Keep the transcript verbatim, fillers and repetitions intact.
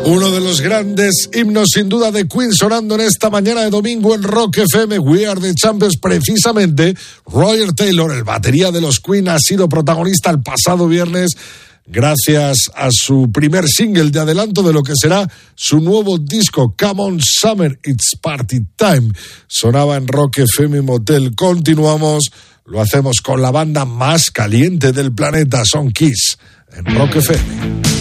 Uno de los grandes himnos sin duda de Queen sonando en esta mañana de domingo en Rock F M, We Are the Champions. Precisamente Roger Taylor, el batería de los Queen, ha sido protagonista el pasado viernes gracias a su primer single de adelanto de lo que será su nuevo disco, Come On Summer, It's Party Time. Sonaba en Rock F M Motel. Continuamos, lo hacemos con la banda más caliente del planeta, son Kiss, en Rock F M.